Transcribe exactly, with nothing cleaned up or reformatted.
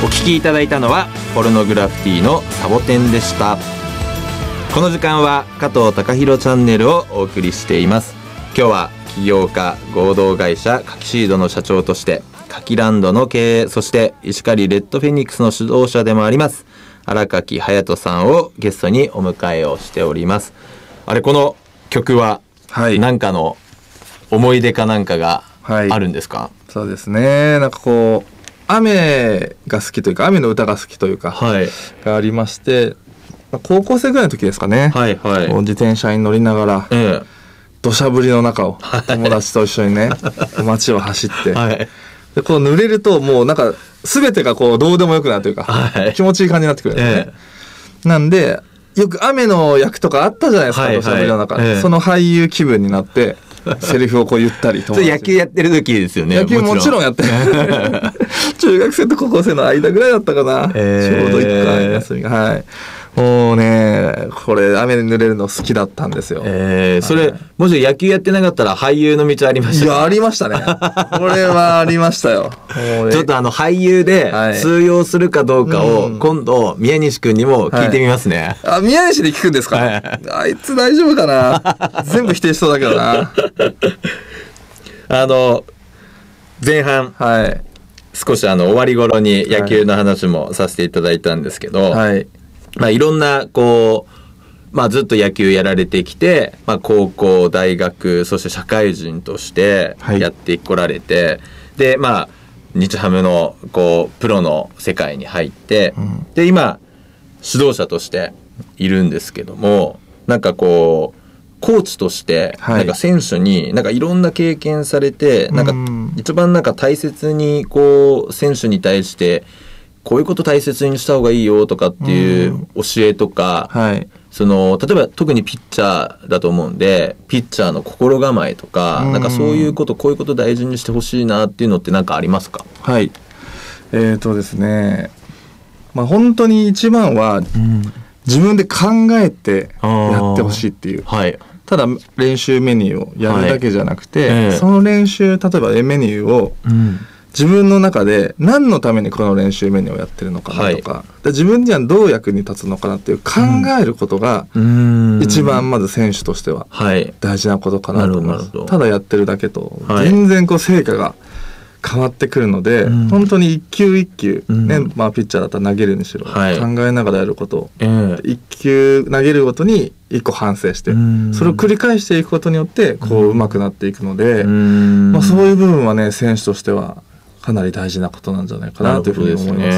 お聞きいただいたのはポルノグラフィティのサボテンでした。この時間は加藤貴弘チャンネルをお送りしています。今日は起業家合同会社カキシードの社長としてカキランドの経営、そして石狩レッドフェニックスの指導者でもあります荒垣隼人さんをゲストにお迎えをしております。あれ、この曲は何かの思い出かなんかがあるんですか？ はい、そうですね、なんかこう雨が好きというか雨の歌が好きというか、はい、がありまして、高校生ぐらいの時ですかね、はいはい、自転車に乗りながら、ええ、土砂降りの中を友達と一緒にね街を走って、はい、でこう濡れるともうなんか全てがこうどうでもよくなるというか、はい、気持ちいい感じになってくるんですね、ええ、なんでよく雨の役とかあったじゃないですか、はいはい、土砂降りの中、ええ、その俳優気分になってセリフをこう言ったりと野球やってる時ですよね。 野球もちろんやってる中学生と高校生の間ぐらいだったかな、えー、ちょうどいっかい休みが、はい、もうねこれ雨に濡れるの好きだったんですよ、 えー、それ、はい、もし野球やってなかったら俳優の道ありましたか？ いやありましたねこれはありましたよちょっとあの俳優で通用するかどうかを今度宮西くんにも聞いてみますね、 はい、あ宮西で聞くんですか、はい、あいつ大丈夫かな全部否定しそうだけどなあの前半、はい、少しあの終わり頃に野球の話もさせていただいたんですけど、はい、まあ、いろんなこう、まあ、ずっと野球やられてきて、まあ、高校大学そして社会人としてやってこられて、はい、でまあ日ハムのこうプロの世界に入って、うん、で今指導者としているんですけども、なんかこうコーチとしてなんか選手になんかいろんな経験されて、なんか一番なんか大切にこう選手に対してこういうこと大切にした方がいいよとかっていう教えとか、はい、その例えば特にピッチャーだと思うんでピッチャーの心構えとか、なんかそういうことこういうこと大事にしてほしいなっていうのって何かありますか？ はい、えーとですね、まあ本当に一番は、うん、自分で考えてやってほしいっていう、はい、ただ練習メニューをやるだけじゃなくて、はい、えー、その練習例えばメニューを、うん、自分の中で何のためにこの練習メニューをやってるのかなとか、はい、で自分にはどう役に立つのかなっていう考えることが、うん、一番まず選手としては大事なことかなと思います、はい、ただやってるだけと全然こう成果が変わってくるので、うん、本当に一球一球、ね、うん、まあ、ピッチャーだったら投げるにしろ、はい、考えながらやること、えー、一球投げるごとに一個反省して、うん、それを繰り返していくことによってこう上手くなっていくので、うん、まあ、そういう部分はね選手としてはかなり大事なことなんじゃないかなというふうに思います。